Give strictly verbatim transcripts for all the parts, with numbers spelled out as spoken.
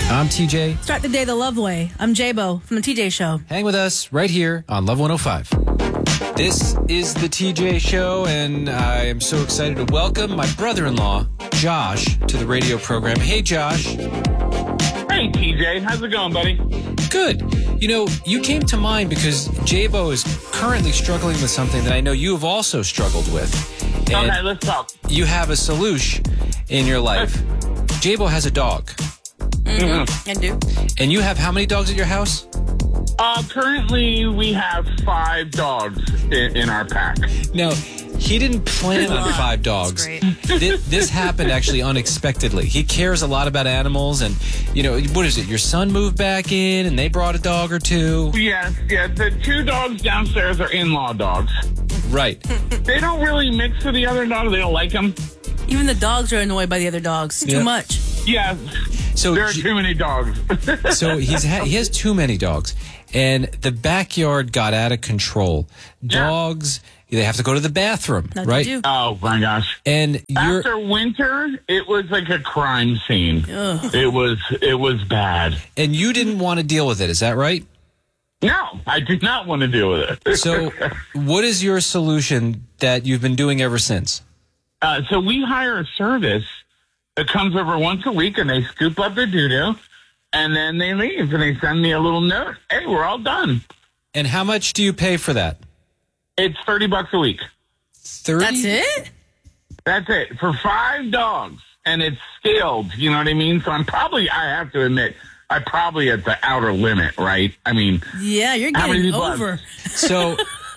I'm T J. Start the day the love way. I'm J-Bo from the T J Show. Hang with us right here on Love one oh five. This is the T J Show, and I am so excited to welcome my brother-in-law, Josh, to the radio program. Hey, Josh. Hey, T J. How's it going, buddy? Good. You know, you came to mind because J-Bo is currently struggling with something that I know you have also struggled with. And okay, let's talk. You have a solution in your life. J-Bo has a dog. Mm-hmm. I do. And you have how many dogs at your house? Uh, currently, we have five dogs in, in our pack. Now, he didn't plan on five dogs. This, this happened actually unexpectedly. He cares a lot about animals, and, you know, what is it? Your son moved back in, and they brought a dog or two? Yes, yeah. The two dogs downstairs are in-law dogs. Right. They don't really mix with the other dogs. They don't like them. Even the dogs are annoyed by the other dogs. Yeah. Too much. Yeah. So there are too many dogs. So he's ha- he has too many dogs, and the backyard got out of control. Dogs, yeah. They have to go to the bathroom, Not right? You. Oh, my gosh. And you're, After winter, it was like a crime scene. Ugh. It was it was bad. and you didn't want to deal with it, is that right? No, I did not want to deal with it. So what is your solution that you've been doing ever since? Uh, so we hire a service that comes over once a week, and they scoop up their doo-doo, and then they leave, and they send me a little note. Hey, we're all done. And how much do you pay for that? It's thirty bucks a week. thirty? That's it? That's it for five dogs, and it's scaled. You know what I mean? So I'm probably, I have to admit, I'm probably at the outer limit, right? I mean, Yeah, you're How many getting people over. So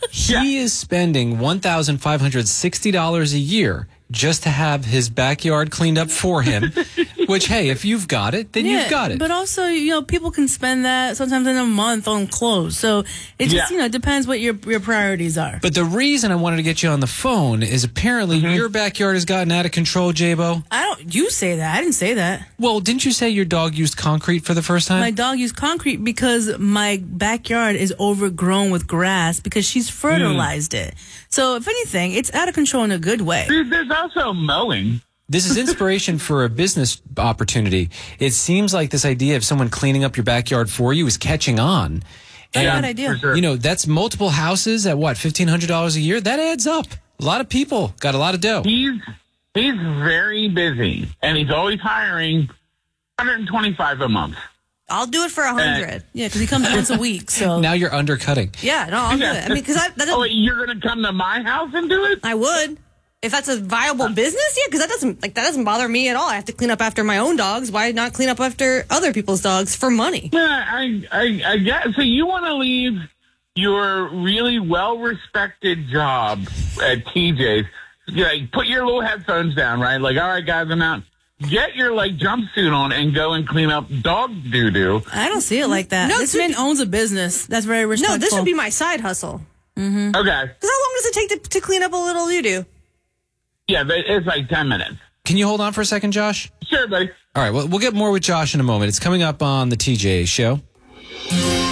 he Yeah. is spending one thousand five hundred sixty dollars a year just to have his backyard cleaned up for him, which, hey, if you've got it, then Yeah, you've got it. But also, you know, people can spend that sometimes in a month on clothes. So it just, Yeah. you know, depends what your your priorities are. But the reason I wanted to get you on the phone is apparently Mm-hmm. your backyard has gotten out of control, J-Bo. I don't, you say that. I didn't say that. Well, didn't you say your dog used concrete for the first time? My dog used concrete because my backyard is overgrown with grass because she's fertilized it. So if anything, it's out of control in a good way. dude, there's also mowing. This is inspiration for a business opportunity. It seems like this idea of someone cleaning up your backyard for you is catching on. That's a Yeah, good idea. for sure. You know, that's multiple houses at what, fifteen hundred dollars a year? That adds up. A lot of people got a lot of dough. He's he's very busy, and he's always hiring one hundred twenty-five a month. I'll do it for a hundred. Yeah, because he comes once a week. So Now you're undercutting. Yeah, no, I'll do it. I mean, because I that Oh, doesn't, wait, you're going to come to my house and do it? I would if that's a viable business. Yeah, because that doesn't like that doesn't bother me at all. I have to clean up after my own dogs. Why not clean up after other people's dogs for money? Yeah, I, I, I guess. So you want to leave your really well-respected job at T J's? Like, put your little headphones down, right? Like, all right, guys, I'm out. Get your like jumpsuit on and go and clean up dog doo doo. I don't see it like that. No, this this would man owns a business. That's very respectful. No, this would be my side hustle. Okay. Because how long does it take to, to clean up a little doo doo? Yeah, but it's like ten minutes. Can you hold on for a second, Josh? Sure, buddy. All right, well, we'll get more with Josh in a moment. It's coming up on the T J Show.